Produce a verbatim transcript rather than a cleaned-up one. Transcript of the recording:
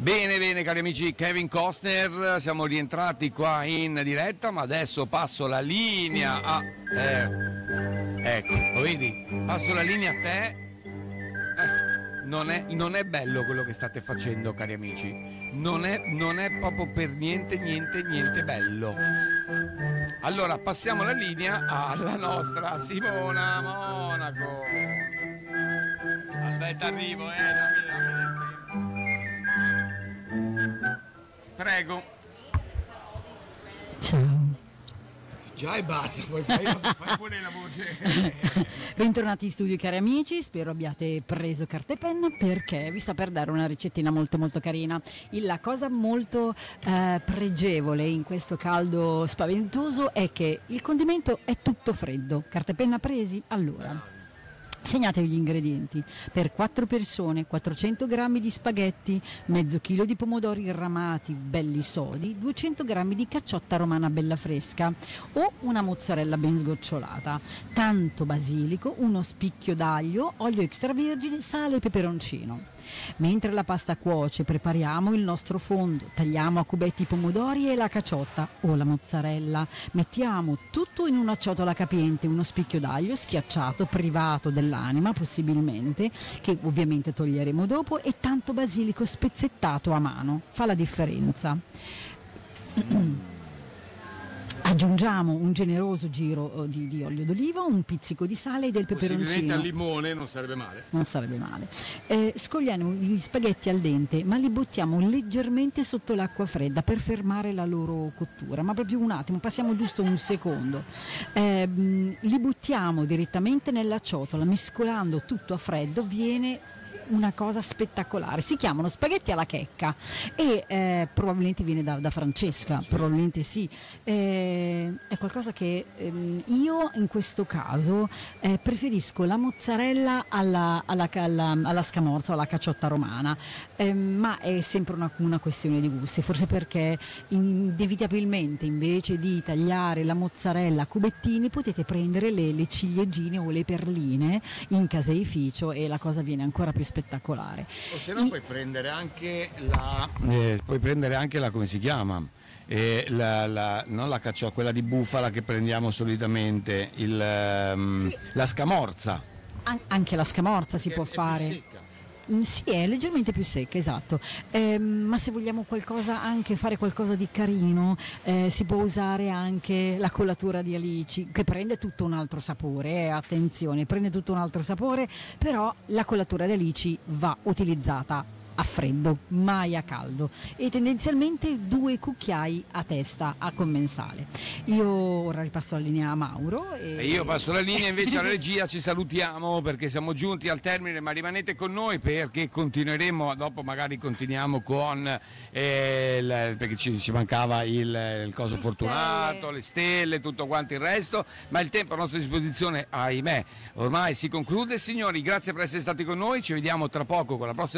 Bene, bene cari amici, Kevin Costner, siamo rientrati qua in diretta, ma adesso passo la linea a... Eh, ecco, lo vedi? Passo la linea a te. Eh, non, è, non è bello quello che state facendo cari amici, non è, non è proprio per niente, niente, niente bello. Allora passiamo la linea alla nostra Simona Monaco. Aspetta, arrivo, eh, dammi, dammi. Prego. Ciao. Già e basta, poi fai, fai pure la voce. Bentornati in studio cari amici, spero abbiate preso carta e penna perché vi sto per dare una ricettina molto molto carina. La cosa molto eh, pregevole in questo caldo spaventoso è che il condimento è tutto freddo. Carta e penna presi? Allora... segnatevi gli ingredienti: per quattro persone quattrocento grammi di spaghetti, mezzo chilo di pomodori ramati belli sodi, duecento grammi di cacciotta romana bella fresca o una mozzarella ben sgocciolata, tanto basilico, uno spicchio d'aglio, olio extravergine, sale e peperoncino. Mentre la pasta cuoce prepariamo il nostro fondo, tagliamo a cubetti i pomodori e la cacciotta o la mozzarella, mettiamo tutto in una ciotola capiente, uno spicchio d'aglio schiacciato, privato dell'anima possibilmente, che ovviamente toglieremo dopo, e tanto basilico spezzettato a mano, fa la differenza. Aggiungiamo un generoso giro di, di olio d'oliva, un pizzico di sale e del peperoncino. Possibilmente al limone non sarebbe male. Non sarebbe male. Eh, scogliamo gli spaghetti al dente, ma li buttiamo leggermente sotto l'acqua fredda per fermare la loro cottura, ma proprio un attimo, passiamo giusto un secondo. Eh, li buttiamo direttamente nella ciotola, mescolando tutto a freddo, viene una cosa spettacolare. Si chiamano spaghetti alla checca e eh, probabilmente viene da, da Francesca, probabilmente sì. Eh, è qualcosa che ehm, io in questo caso eh, preferisco la mozzarella alla, alla, alla, alla scamorza o alla cacciotta romana, eh, ma è sempre una, una questione di gusti, forse perché inevitabilmente invece di tagliare la mozzarella a cubettini potete prendere le, le ciliegine o le perline in caseificio e la cosa viene ancora più spettacolare. O se no I... puoi prendere anche la eh, puoi prendere anche la, come si chiama? Eh, la, la, non la cacciotta, quella di bufala che prendiamo solitamente, il, um, sì. la scamorza. An- anche la scamorza si che può è fare. Più secca. Sì, è leggermente più secca, esatto, eh, ma se vogliamo qualcosa, anche fare qualcosa di carino, eh, si può usare anche la collatura di alici, che prende tutto un altro sapore, eh, attenzione, prende tutto un altro sapore, però la collatura di alici va utilizzata a freddo, mai a caldo, e tendenzialmente due cucchiai a testa a commensale. Io ora ripasso la linea a Mauro e, e io passo la linea invece alla regia. Ci salutiamo perché siamo giunti al termine, ma rimanete con noi perché continueremo, dopo magari continuiamo con eh, il, perché ci, ci mancava il, il coso le fortunato, stelle. le stelle, tutto quanto il resto, ma il tempo a nostra disposizione, ahimè, ormai si conclude. Signori, grazie per essere stati con noi, ci vediamo tra poco con la prossima